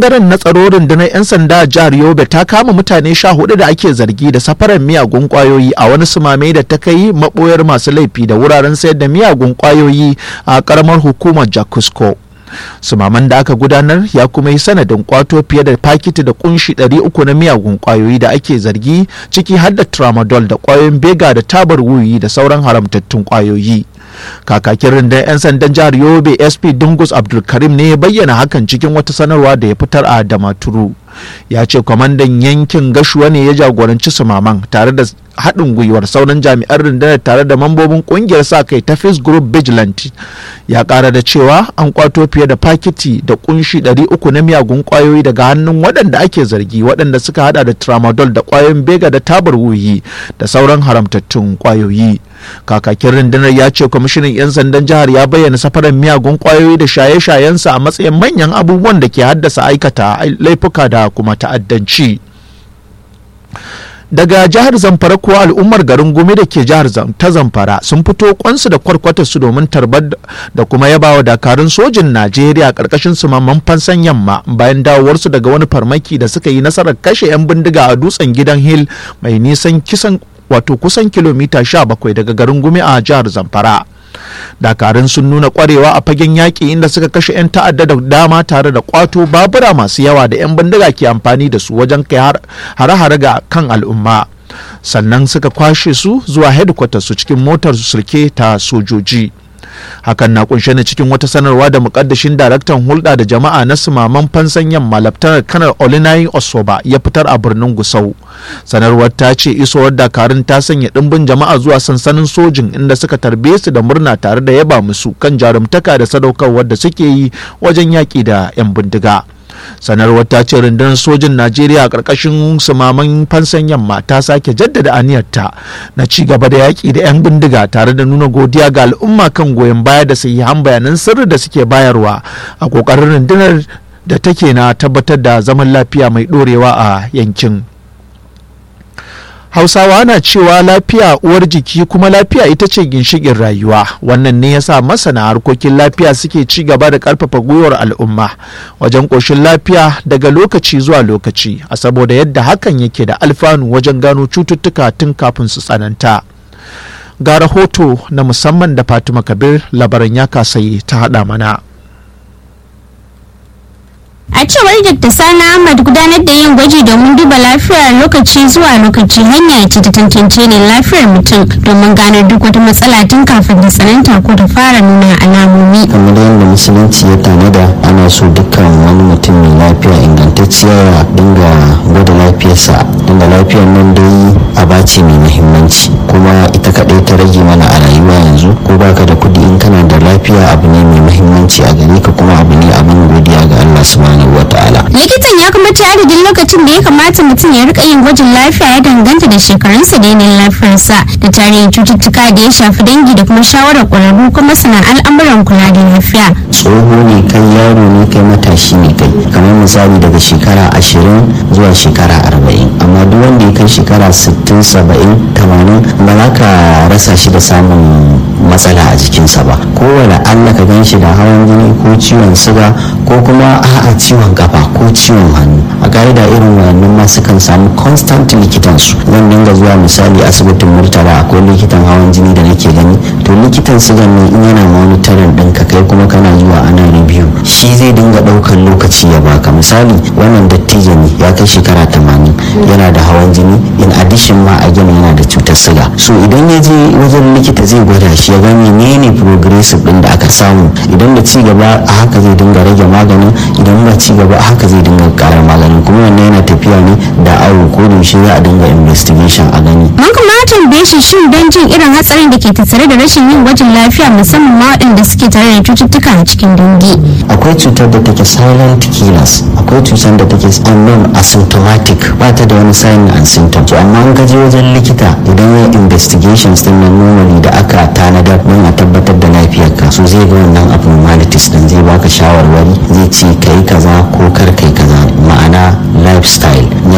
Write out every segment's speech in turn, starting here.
bangaren na tsaro rundunar 'yan sanda a jihar Yobe ta kama mutane 14 da ake zargi da safarar miyagun kwayoyi a wani sumame da ta kai maboyar masu laifi da wuraren sayar da miyagun kwayoyi a karamar hukumar Jakusko. Sumaman da aka gudanar ya kuma yi sanadin kwato fiye da fakiti da kunshi 300 na miyagun kwayoyi da ake zargi, ciki har da tramadol da kwayoyin bega da tabar wuyi da sauran haramtattun kwayoyi. Kakakin rundunar 'yan sandan jihar Yobe SP Dungus Abdulkarim ne ya bayyana hakan cikin wata sanarwa da ya fitar a Damaturu. Ya ce kwamandan yankin Gashuwa ne ya jagoranci sumaman tare da haɗin gwiwar sauran jami'an rundunar tare da mambobin ƙungiyar sa kai ta Peace Group Vigilante. Ya ƙara da cewa an kwato fiye da fakiti da kunshi 300 na miyagun ƙwayoyi daga hannun waɗanda ake zargi, waɗanda suka hada da tramadol da ƙwayoyin bega da tabar wuyi da sauran haramtattun ƙwayoyi. Kakakin rundunar ya ce kwamishinan 'yan sandan jihar ya bayyana safarar miyagun ƙwayoyi da shaye-shayensa a matsayin manyan abubuwan da ke haddasa aikata laifuka da kuma ta'addanci. Daga jihar Zamfara kuwa al'ummar garin Gumi da ke jihar ta Zamfara sun fito kwansu da kwarkwatarsu domin tarbar da kuma yabawa dakarun sojin Najeriya karkashin sumaman fansan yamma bayan dawowarsu daga wani farmaki da suka yi nasarar kashe 'yan bindiga a dutsen gidan Hill mai nisan kusan kilomita 17 daga garin Gumi a jihar Zamfara. Dakarun sun nuna kwarewa a fagen yaƙi inda suka kashe 'yan ta'adda da dama tare da kwato babura masu yawa da 'yan bindiga ke amfani da su wajen kai hare-hare ga kan al'umma, sannan suka kwashe su zuwa headquarters su cikin motar sulke ta sojoji. Hakan na kunshe ne cikin wata sanarwa da mukaddashin daraktan hulɗa da jama'a na sumaman fansan yamma Laftanar Kanar Olinayi Osoba ya fitar a birnin Gusau. Sanarwar ta ce isowar dakarun ta sanya ɗimbin jama'a zuwa sansanin sojin inda suka tarbe su da murna tare da yaba musu kan jarumtaka da sadaukarwar da suke yi wajen yaƙi da 'yan bindiga. Sanarwar ta ce rundunar sojin Najeriya a ƙarƙashin sumaman fansan yamma ta sake jaddada aniyarta na ci gaba da yaƙi da 'yan bindiga tare da nuna godiya ga al'umma kan goyon baya da sahihan bayanan sirri da suke bayarwa a ƙoƙarin rundunar da take na tabbatar da zaman lafiya mai ɗorewa a yankin. Hausawa na cewa lafiya uwar jiki kuma lafiya ita ce ginshiƙin rayuwa. Wannan ne yasa masana harkokin lafiya suke ci gaba da ƙarfafa gwiwar al'umma wajen ƙoshin lafiya daga lokaci zuwa lokaci, a saboda yadda hakan yake da alfanu wajen gano cututtuka tun kafin su tsananta. Ga rahoto na musamman da Fatima Kabir labaran ya kasaye ta haɗa mana. A cewar Dr. Sani Ahmad, gudanar da yin gwaji domin duba lafiyar lokaci zuwa lokaci hanya ce ta tantance ne lafiyar mutum domin gano duk wata matsala tun kafin da tsananta ko ta fara nuna alamomi. Kamar yadda musulunci ya tanada, ana so dukkan wani mutum mai lafiya ingantacciya ya dinga gwada lafiyarsa, dinga lafiyar nan dai aba ce mai muhimmanci kuma ita kaɗai ta rage mana a rayuwa yanzu. Ko baka da kuɗi, in kana da lafiya abu ne mai muhimmanci a gare ka kuma abu ne abin godiya ga Allah subhanahu wataala. Likitan ya kuma ta adadin lokacin da ya kamata mutum ya rika yin gwajin lafiya ya danganta da shekarunsa da yanayin lafiyarsa da tarihin cututtuka da ya shafi dangi da kuma shawarar ƙwararru kuma sana al'amuran kula da lafiya. Tsoho ne kai, yaro ne kai, matashi ne kai, kamar misali daga shekara 20 zuwa shekara 40, amma duk wanda ya kai shekara 60, 70, 80 ba za ka rasa shi da samun matsala a jikinsa ba. Kowane Allah ka gan shi da hawan jini ko ciwon suga ko kuma a'a ciwon kafa ko ciwon hannu. A ka'ida irin wannan ma sukan samu constant likitansu. Zan dinga zuwa misali asibitin Murtala, akwai likitan hawan jini da nake gani, to likitan sugan ne in yana monitoring ɗinka kai kuma kana zuwa ana review, shi zai dinga ɗaukar lokaci ya baka. Misali wannan dattijo ne ya kai shekara 80 yana da hawan jini, in addition ma a gina yana da cutar suga. So idan ya je wajen likita zai gwada shi ya ga menene progressive ɗin da aka samu. Idan da ci gaba a haka zai dinga rage maganin, idan ba ci gaba a haka zai dinga ƙara maganin, kuma wannan yana tafiya ne da awo ko da yaushe za a dinga investigation a gani. Mun kuma tambaye shi shin don jin irin hatsarin da ke tattare da rashin yin gwajin lafiya musamman ma waɗanda suke tare da cututtuka a cikin dangi. Akwai cutar da take silent killers, akwai cutar da take unknown asymptomatic, ba ta da wani sign and symptom. So amma an gaje wajen likita idan ya investigations din nan normally da aka tanadar don a tabbatar da lafiyarka, so zai ga wannan abnormalities din, zai baka shawarwari, zai ce kai kaza ko kar kai kaza, ma'ana lifestyle. Ya ga dama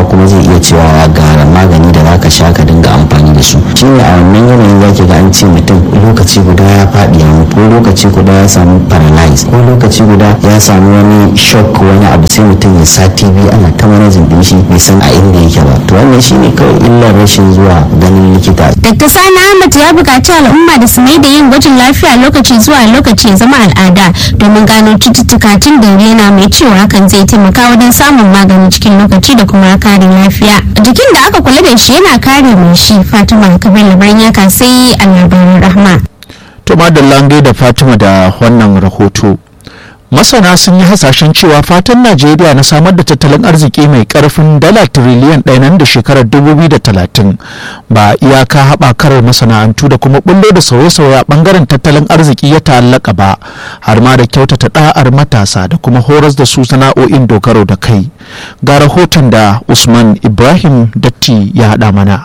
kuma zai iya cewa ga magani da zaka sha ka dinga amfani da su. Shine a wannan yanayin zaki ga an ce mutum lokaci guda ya faɗi ya mutu, ko lokaci guda ya samu paralyze, ko lokaci guda ya samu wani shock wani abu, sai mutum ya sati biyu ana ta manajin din shi bai san a inda yake ba. To wannan shine kawai illar rashin zuwa ganin likita. Dr. Sani Ahmad ya buƙaci al'umma da su mai da yin gwajin lafiya lokaci zuwa lokaci ya zama al'ada domin gano cututtuka tun da yana mai cewa hakan zai taimaka wajen samun magani cikin lokaci da kuma kare lafiya. Jikin da aka kula da shi yana kare mai shi. Fatima Kabir labarin ya kasai a labarin Rahma. To madallan da Fatima da wannan rahoto. Masana sun yi hasashen cewa fatan Najeriya na samar da tattalin arziki mai karfin dala tiriliyan ɗaya nan da shekarar 2030 ba iyaka haɓakar masana'antu da kuma bullo da sauye-sauye a ɓangaren tattalin arziki ya ta'allaka ba, har ma da kyautata ɗa'ar matasa da kuma horas da su sana'o'in dogaro da kai. Ga rahoton da Usman Ibrahim Datti ya haɗa mana.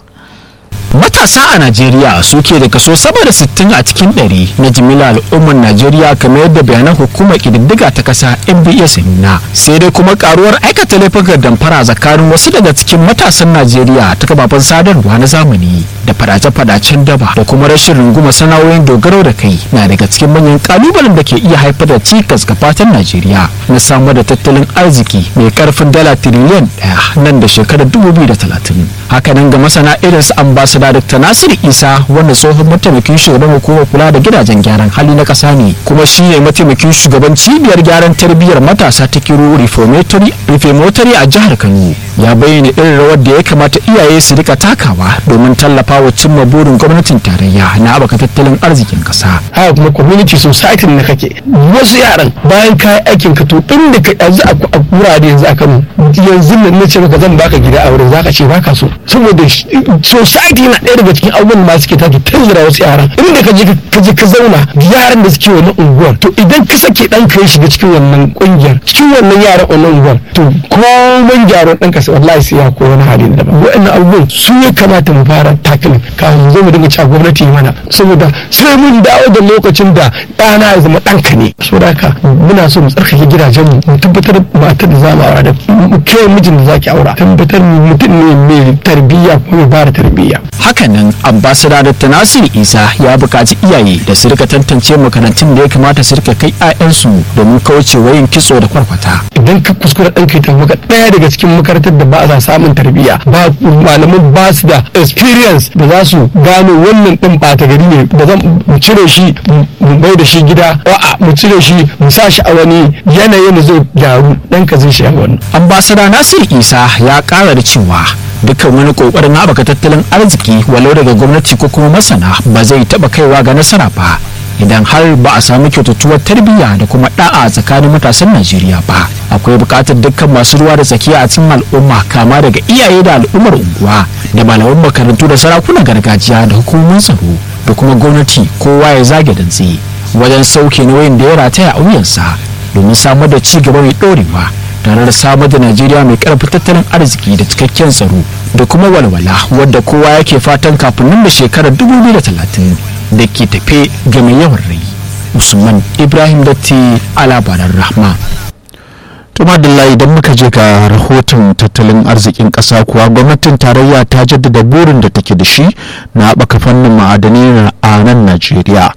Matasa a Najeriya suke da kaso sama da 60 a cikin 100 na jimillar al'ummar Najeriya kamar yadda bayanan hukumar ƙididdiga ta ƙasa NBS ya nuna. Sai dai kuma karuwar aikata laifukan damfara tsakanin wasu daga cikin matasan Najeriya ta kafafen sadarwa na zamani da fadace-fadacen daba da kuma rashin runguma sana'o'in dogaro da kai na daga cikin manyan kalubalen da ke iya haifar da cikas ga fatan Najeriya na samar da tattalin arziki mai karfin dala tiriliyan 1 nan da shekarar 2030. Hakanan ga masana irin su ambassador Dr. Nasiru Isa wanda tsohon mataimakin shugaban hukumar kula da gidajen gyaran hali na ƙasa ne kuma shi ne mataimakin shugaban cibiyar gyaran tarbiyyar matasa ta Kiru Reformatory a jihar Kano ya bayyana irin rawar da ya kamata iyaye su rika takawa domin tallafa wa cimma burin gwamnatin tarayya na haɓaka tattalin arzikin ƙasa. Haka kuma community society na kake wasu yaran bayan kayi aikin ka to inda ka yanzu a wurare yanzu a Kano yanzu nan na ce maka zan baka gida a wurin zaka ce baka so saboda society na ɗaya daga cikin abubuwan da suke take tanzura wasu yaran inda ka je ka zauna yaran da suke wannan unguwar to idan ka sake ɗan ka ya shiga cikin wannan ƙungiyar cikin wannan yaran wannan unguwar to komai gyaran ɗanka sai wallahi sai ya koyi wani hali na daban. Waɗannan abubuwan su ya kamata mu fara tackling kafin mu zo mu dinga cewa gwamnati mana saboda sai mun dawo da lokacin da ɗana ya zama ɗanka ne. Saboda haka muna so mu tsarkake gidajen mu tabbatar matar da za mu aura da kai mijin da zaki aura tabbatar mutum ne mai tarbiyya ko mai bada tarbiyya. Hakanan ambassador Dr. Nasiru Isa ya buƙaci iyaye da su rika tantance makarantun da ya kamata su rika kai 'ya'yansu domin kauce wa yin kitso da kwarkwata. Idan ka kuskura ɗanka ya tafi ɗaya daga cikin makarantar da ba a samun tarbiyya ba malaman ba su da experience da za su gano wannan ɗin ɓata gari ne da zan mu cire shi mu bai da shi gida a'a mu cire shi mu sa shi a wani yanayin da zai gyaru ɗanka zai shi wannan. Ambassador Nasiru Isa ya ƙara da cewa dukkan wani kokarin haɓaka tattalin arziki walau daga gwamnati ko kuma masana ba zai taɓa kaiwa ga nasara ba idan har ba a samu kyautatuwar tarbiyya da kuma da'a tsakanin matasan Najeriya ba. Akwai buƙatar dukkan masu ruwa da tsakiya a cikin al'umma kama daga iyaye da al'ummar unguwa da malaman makarantu da sarakunan gargajiya da hukumomin tsaro da kuma gwamnati kowa ya zage dantse wajen sauke nauyin da ya rataya a wuyansa domin samar da ci gaba mai ɗorewa tare da samar da Najeriya mai karfin tattalin arziki da cikakken tsaro da kuma walwala wadda kowa yake fatan kafin nan da shekarar 2030 da ke tafe ga mai yawan rai. Usman Ibrahim Datti a labaran Rahma. To madalla idan muka je ga rahoton tattalin arzikin ƙasa kuwa gwamnatin tarayya ta jaddada burin da take da shi na haɓaka fannin ma'adanai a nan Najeriya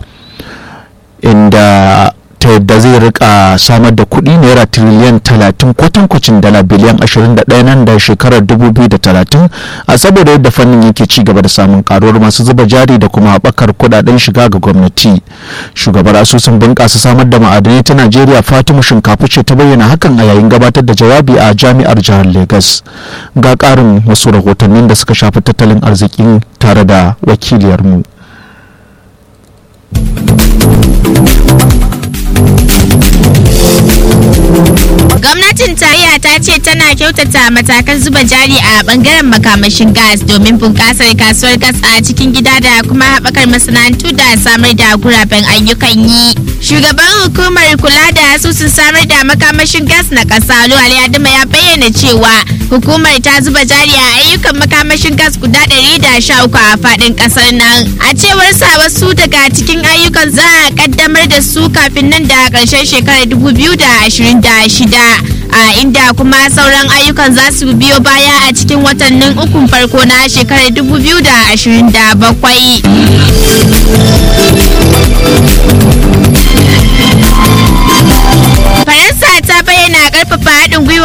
inda ta yadda zai rika samar da kuɗi naira tiriliyan 30 kwatankwacin dala biliyan 21 nan da shekarar 2030 a saboda yadda fannin yake ci gaba da samun karuwar masu zuba jari da kuma haɓakar kuɗaɗen shiga ga gwamnati. Shugabar asusun bunƙasa samar da ma'adanai ta Najeriya Fatima Shinkafu ce ta bayyana hakan a yayin gabatar da jawabi a jami'ar jihar Lagos. Ga ƙarin wasu rahotannin da suka shafi tattalin arzikin tare da wakiliyarmu. Gwamnatin tarayya ta ce tana kyautata matakan zuba jari a bangaren makamashin gas domin bunƙasar kasuwar gas a cikin gida da kuma haɓakar masana'antu da samar da guraben ayyukan yi. Shugaban hukumar kula da asusun samar da makamashin gas na ƙasa Luwali Adama ya bayyana cewa hukumar ta zuba jari a ayyukan makamashin gas guda 113 a faɗin ƙasar nan. A cewar sa wasu daga cikin ayyukan za a ƙaddamar da su kafin nan da ƙarshen shekarar 2026. a inda kuma sauran ayyukan za su biyo baya a cikin watannin ukun farko na shekarar 2027. Faransa ta bayyana karfafa haɗin gwiwa